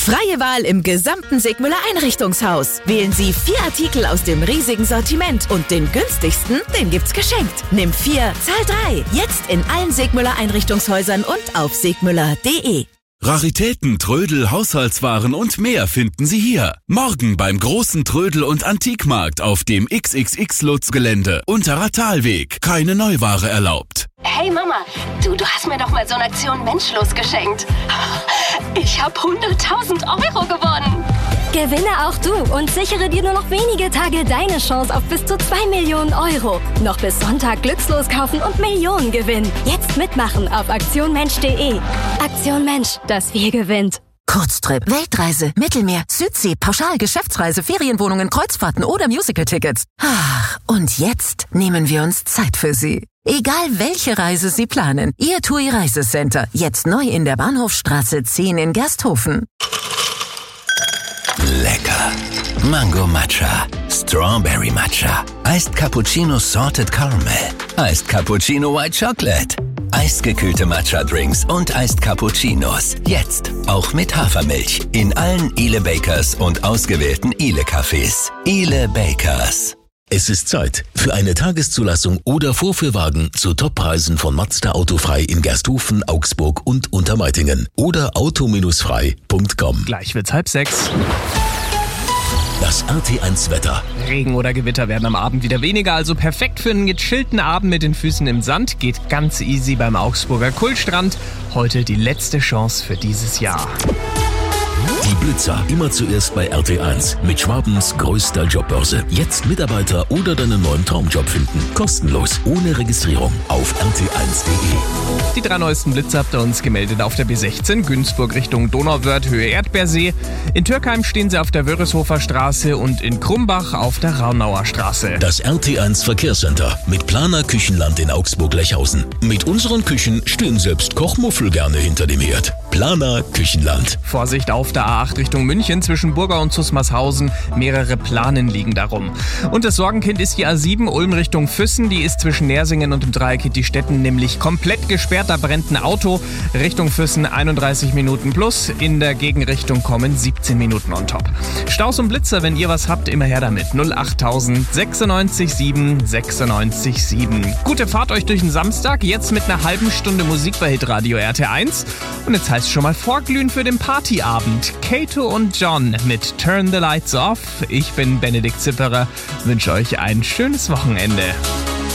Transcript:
Freie Wahl im gesamten Segmüller Einrichtungshaus. Wählen Sie 4 Artikel aus dem riesigen Sortiment und den günstigsten, den gibt's geschenkt. Nimm 4, zahl 3. Jetzt in allen Segmüller Einrichtungshäusern und auf segmüller.de. Raritäten, Trödel, Haushaltswaren und mehr finden Sie hier. Morgen beim großen Trödel- und Antikmarkt auf dem XXX-Lutz-Gelände. Unterer Talweg. Keine Neuware erlaubt. Hey Mama, du hast mir doch mal so eine Aktion Menschlos geschenkt. Ich habe 100.000 Euro gewonnen. Gewinne auch du und sichere dir nur noch wenige Tage deine Chance auf bis zu 2 Millionen Euro. Noch bis Sonntag glückslos kaufen und Millionen gewinnen. Jetzt mitmachen auf aktionmensch.de. Aktion Mensch, das wir gewinnt. Kurztrip, Weltreise, Mittelmeer, Südsee, Pauschal, Geschäftsreise, Ferienwohnungen, Kreuzfahrten oder Musical-Tickets. Ach, und jetzt nehmen wir uns Zeit für Sie. Egal welche Reise Sie planen, Ihr TUI Reisecenter, jetzt neu in der Bahnhofstraße 10 in Gersthofen. Lecker. Mango Matcha, Strawberry Matcha, Iced Cappuccino Salted Caramel, Iced Cappuccino White Chocolate, eisgekühlte Matcha-Drinks und Iced Cappuccinos. Jetzt auch mit Hafermilch in allen Ile Bakers und ausgewählten Ile Cafés. Ile Bakers. Es ist Zeit für eine Tageszulassung oder Vorführwagen zu Toppreisen von Mazda Autofrei in Gersthofen, Augsburg und Untermeitingen oder auto-frei.com. Gleich wird's 5:30. Das RT1 Wetter. Regen oder Gewitter werden am Abend wieder weniger, also perfekt für einen gechillten Abend mit den Füßen im Sand. Geht ganz easy beim Augsburger Kultstrand. Heute die letzte Chance für dieses Jahr. Die Blitzer, immer zuerst bei RT1 mit Schwabens größter Jobbörse. Jetzt Mitarbeiter oder deinen neuen Traumjob finden. Kostenlos, ohne Registrierung auf rt1.de. Die 3 neuesten Blitze habt ihr uns gemeldet auf der B16, Günzburg Richtung Donauwörth, Höhe Erdbeersee. In Türkheim stehen sie auf der Wörishofer Straße und in Krumbach auf der Raunauer Straße. Das RT1 Verkehrscenter mit Planer Küchenland in Augsburg-Lechhausen. Mit unseren Küchen stehen selbst Kochmuffel gerne hinter dem Herd. Planer Küchenland. Vorsicht auf der A8 Richtung München zwischen Burger und Zusmarshausen. Mehrere Planen liegen darum. Und das Sorgenkind ist die A7 Ulm Richtung Füssen. Die ist zwischen Nersingen und dem Dreieck Hittistetten nämlich komplett gesperrt. Da brennt ein Auto. Richtung Füssen 31 Minuten plus. In der Gegenrichtung kommen 17 Minuten on top. Staus und Blitzer, wenn ihr was habt, immer her damit. 08000 96 7 96 7. Gute Fahrt euch durch den Samstag. Jetzt mit einer halben Stunde Musik bei Hitradio RT1. Und jetzt heißt es schon mal vorglühen für den Partyabend. Kato und John mit Turn the Lights Off. Ich bin Benedikt Zipperer. Wünsche euch ein schönes Wochenende.